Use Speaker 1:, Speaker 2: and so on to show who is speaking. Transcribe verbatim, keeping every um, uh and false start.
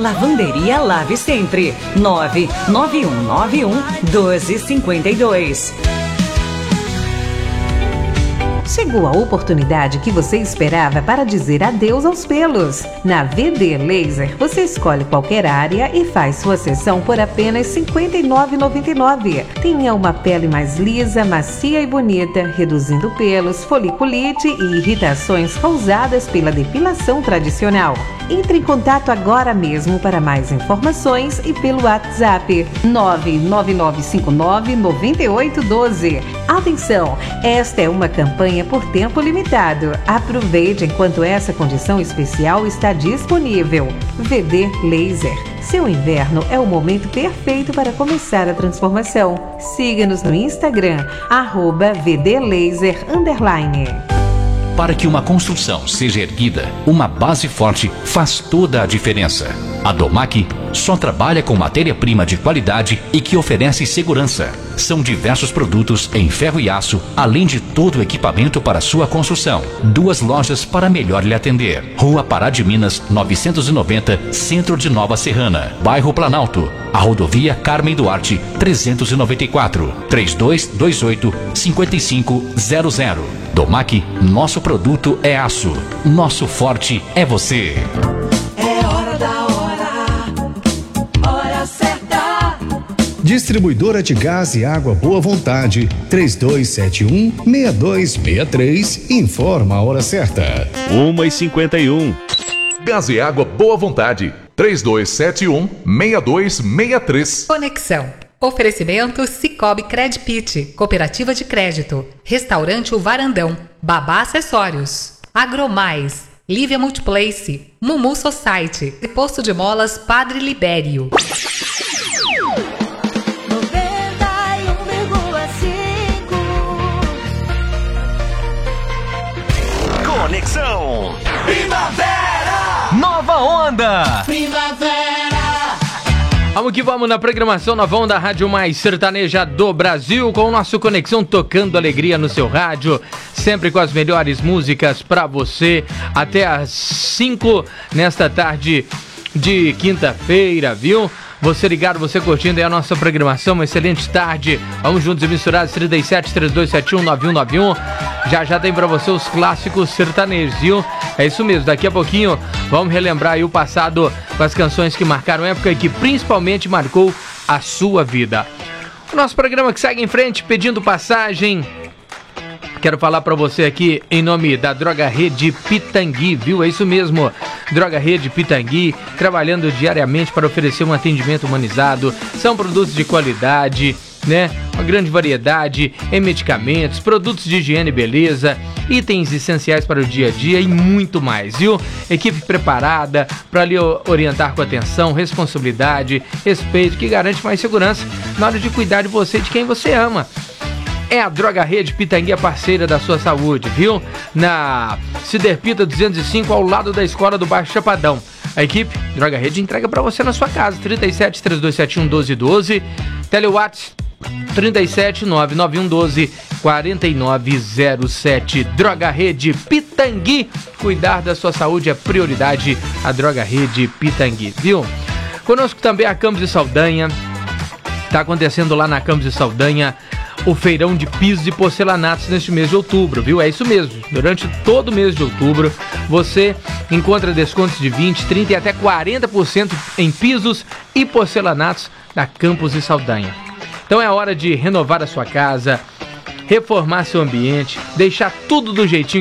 Speaker 1: Lavanderia Lave Sempre. nove nove um nove um dois cinco dois.
Speaker 2: Chegou a oportunidade que você esperava para dizer adeus aos pelos. Na V D Laser, você escolhe qualquer área e faz sua sessão por apenas cinquenta e nove reais e noventa e nove centavos. Tenha uma pele mais lisa, macia e bonita, reduzindo pelos, foliculite e irritações causadas pela depilação tradicional. Entre em contato agora mesmo para mais informações e pelo WhatsApp nove nove nove cinco nove nove oito um dois. Atenção, esta é uma campanha por tempo limitado. Aproveite enquanto essa condição especial está disponível. V D Laser. Seu inverno é o momento perfeito para começar a transformação. Siga-nos no Instagram, arroba V D Laser underline.
Speaker 3: Para que uma construção seja erguida, uma base forte faz toda a diferença. A Domac só trabalha com matéria-prima de qualidade e que oferece segurança. São diversos produtos em ferro e aço, além de todo o equipamento para sua construção. Duas lojas para melhor lhe atender. Rua Pará de Minas, novecentos e noventa, Centro de Nova Serrana. Bairro Planalto. A rodovia Carmen Duarte, trezentos e noventa e quatro. trinta e dois vinte e oito, cinquenta e cinco zero zero. Domac, nosso produto é aço. Nosso forte é você.
Speaker 4: É hora da hora, hora certa.
Speaker 5: Distribuidora de Gás e Água Boa Vontade, três dois sete um, seis dois seis três, informa a hora certa.
Speaker 6: uma e cinquenta e um.
Speaker 7: Gás e Água Boa Vontade, três dois sete um, seis dois seis três.
Speaker 8: Conexão. Oferecimento Cicobi Credpit, Cooperativa de Crédito, Restaurante O Varandão, Babá Acessórios, Agromais, Lívia Multiplace, Mumu Society e Posto de Molas Padre Libério.
Speaker 4: noventa e um vírgula cinco.
Speaker 6: Conexão
Speaker 9: Primavera, nova onda.
Speaker 4: Primavera.
Speaker 9: Vamos que vamos na programação Nova Onda, rádio mais sertaneja do Brasil, com o nosso Conexão tocando alegria no seu rádio, sempre com as melhores músicas pra você, até às cinco nesta tarde de quinta-feira, viu? Você ligado, você curtindo aí a nossa programação, uma excelente tarde. Vamos juntos e misturados, trinta e sete, três dois sete um, nove um nove um. Já já tem pra você os clássicos sertanejos, viu? É isso mesmo, daqui a pouquinho vamos relembrar aí o passado com as canções que marcaram época e que principalmente marcou a sua vida. O nosso programa que segue em frente, pedindo passagem. Quero falar pra você aqui em nome da Droga Rede Pitangui, viu? É isso mesmo, Droga Rede Pitangui, trabalhando diariamente para oferecer um atendimento humanizado. São produtos de qualidade, né? Uma grande variedade em medicamentos, produtos de higiene e beleza, itens essenciais para o dia a dia e muito mais, viu? Equipe preparada para lhe orientar com atenção, responsabilidade, respeito, que garante mais segurança na hora de cuidar de você e de quem você ama. É a Droga Rede Pitangui, a parceira da sua saúde, viu? Na Ciderpita duzentos e cinco, ao lado da escola do Baixo Chapadão. A equipe Droga Rede entrega para você na sua casa, trinta e sete, três dois sete um, doze doze, Telewatts trinta e sete, nove nove um doze, quarenta e nove zero sete. Droga Rede Pitangui, cuidar da sua saúde é prioridade, a Droga Rede Pitangui, viu? Conosco também a Campos e Saldanha, tá acontecendo lá na Campos e Saldanha o feirão de pisos e porcelanatos neste mês de outubro, viu? É isso mesmo, durante todo o mês de outubro você encontra descontos de vinte, trinta e até quarenta por cento em pisos e porcelanatos da Campos e Saldanha. Então é hora de renovar a sua casa, reformar seu ambiente, deixar tudo do jeitinho